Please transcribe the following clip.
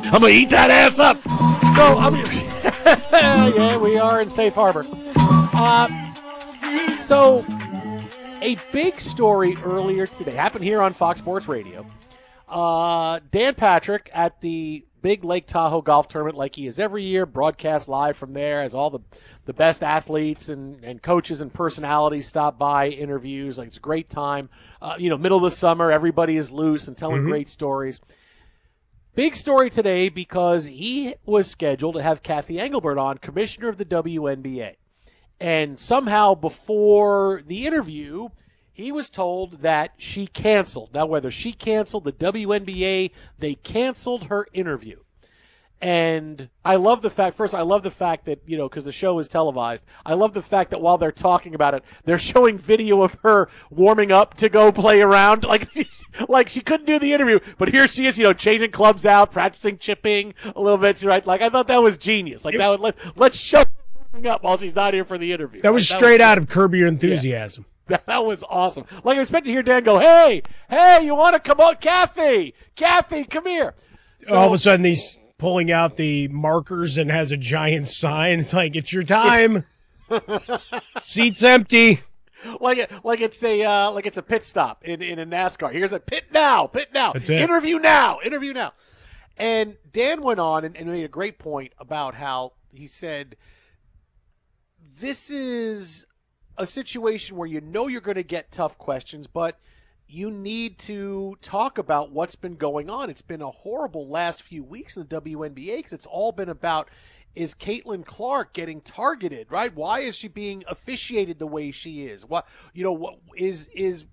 I'm going to eat that ass up. Yeah, we are in safe harbor. So, a big story earlier today happened here on Fox Sports Radio. Dan Patrick at the big Lake Tahoe golf tournament, like he is every year, broadcast live from there as all the best athletes and coaches and personalities stop by, interviews. Like, it's a great time. Middle of the summer, everybody is loose and telling great stories. Big story today because he was scheduled to have Kathy Engelbert on, commissioner of the WNBA. And somehow before the interview, he was told that she canceled. Now, whether she canceled the WNBA, they canceled her interview. And I love the fact, that, because the show is televised, I love the fact that while they're talking about it, they're showing video of her warming up to go play around. Like she couldn't do the interview, but here she is, changing clubs out, practicing chipping a little bit, right? Like, I thought that was genius. Like, that would let's show her warming up while she's not here for the interview. That was straight out of Curb Your Enthusiasm. Yeah. That was awesome. Like, I expect to hear Dan go, hey, you want to come on? Kathy, come here. So, all of a sudden, he's pulling out the markers and has a giant sign. It's like, it's your time. Seat's empty. Like it's a pit stop in a NASCAR. Here's a pit now. That's it. Interview now. And Dan went on and made a great point about how he said, this is a situation where you're going to get tough questions, but you need to talk about what's been going on. It's been a horrible last few weeks in the WNBA because it's all been about, is Caitlin Clark getting targeted, right? Why is she being officiated the way she is? What is